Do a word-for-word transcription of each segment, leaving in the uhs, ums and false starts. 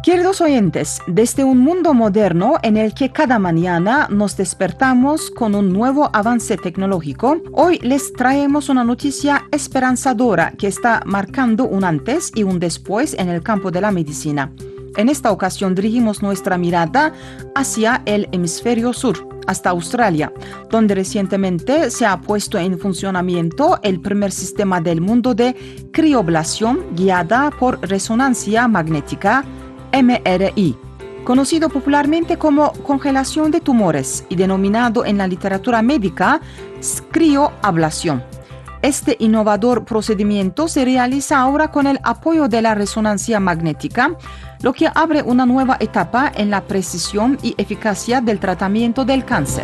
Queridos oyentes, desde un mundo moderno en el que cada mañana nos despertamos con un nuevo avance tecnológico, hoy les traemos una noticia esperanzadora que está marcando un antes y un después en el campo de la medicina. En esta ocasión dirigimos nuestra mirada hacia el hemisferio sur, hasta Australia, donde recientemente se ha puesto en funcionamiento el primer sistema del mundo de crioblación guiada por resonancia magnética, M R I, conocido popularmente como congelación de tumores y denominado en la literatura médica crioablación. Este innovador procedimiento se realiza ahora con el apoyo de la resonancia magnética, lo que abre una nueva etapa en la precisión y eficacia del tratamiento del cáncer.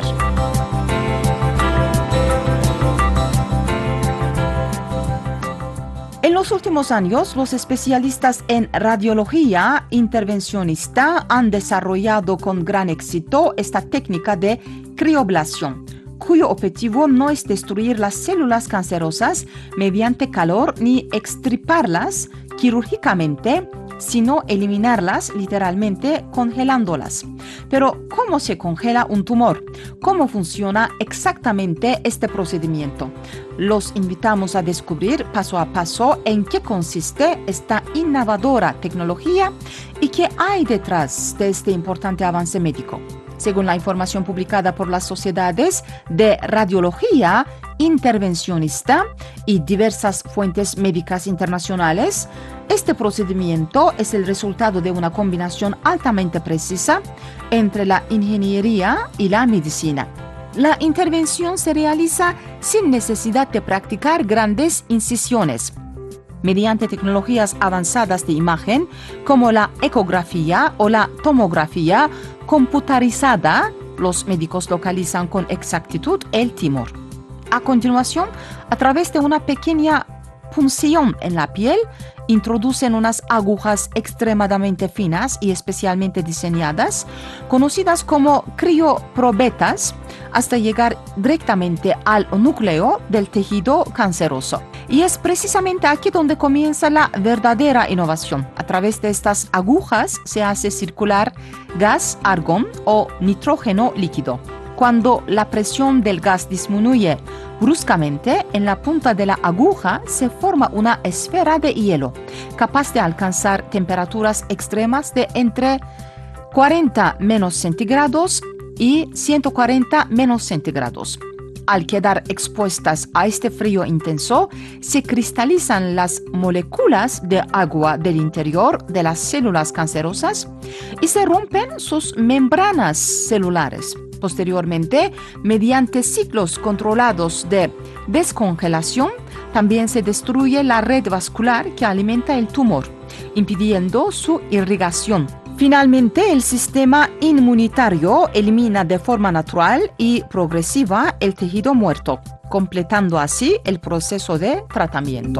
En los últimos años, los especialistas en radiología intervencionista han desarrollado con gran éxito esta técnica de crioblación, cuyo objetivo no es destruir las células cancerosas mediante calor ni extirparlas quirúrgicamente, sino eliminarlas literalmente congelándolas. Pero, ¿cómo se congela un tumor? ¿Cómo funciona exactamente este procedimiento? Los invitamos a descubrir paso a paso en qué consiste esta innovadora tecnología y qué hay detrás de este importante avance médico. Según la información publicada por las sociedades de radiología intervencionista y diversas fuentes médicas internacionales, este procedimiento es el resultado de una combinación altamente precisa entre la ingeniería y la medicina. La intervención se realiza sin necesidad de practicar grandes incisiones. Mediante tecnologías avanzadas de imagen como la ecografía o la tomografía computarizada, los médicos localizan con exactitud el tumor. A continuación, a través de una pequeña punción en la piel, introducen unas agujas extremadamente finas y especialmente diseñadas, conocidas como crioprobetas, hasta llegar directamente al núcleo del tejido canceroso. Y es precisamente aquí donde comienza la verdadera innovación. A través de estas agujas se hace circular gas argón o nitrógeno líquido. Cuando la presión del gas disminuye bruscamente, en la punta de la aguja se forma una esfera de hielo, capaz de alcanzar temperaturas extremas de entre cuarenta menos centígrados y ciento cuarenta menos centígrados. Al quedar expuestas a este frío intenso, se cristalizan las moléculas de agua del interior de las células cancerosas y se rompen sus membranas celulares. Posteriormente, mediante ciclos controlados de descongelación, también se destruye la red vascular que alimenta el tumor, impidiendo su irrigación. Finalmente, el sistema inmunitario elimina de forma natural y progresiva el tejido muerto, completando así el proceso de tratamiento.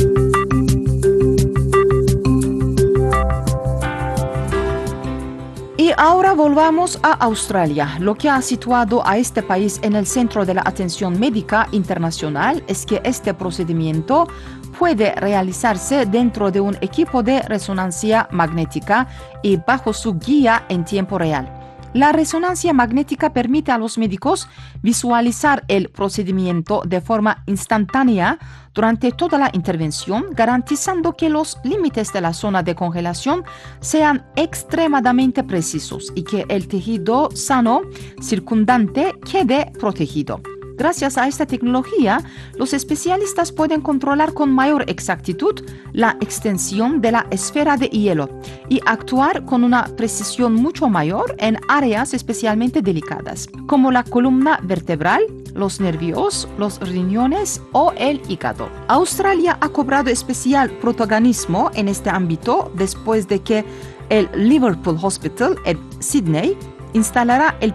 Y ahora volvamos a Australia. Lo que ha situado a este país en el centro de la atención médica internacional es que este procedimiento puede realizarse dentro de un equipo de resonancia magnética y bajo su guía en tiempo real. La resonancia magnética permite a los médicos visualizar el procedimiento de forma instantánea durante toda la intervención, garantizando que los límites de la zona de congelación sean extremadamente precisos y que el tejido sano circundante quede protegido. Gracias a esta tecnología, los especialistas pueden controlar con mayor exactitud la extensión de la esfera de hielo y actuar con una precisión mucho mayor en áreas especialmente delicadas, como la columna vertebral, los nervios, los riñones o el hígado. Australia ha cobrado especial protagonismo en este ámbito después de que el Liverpool Hospital en Sydney instalará el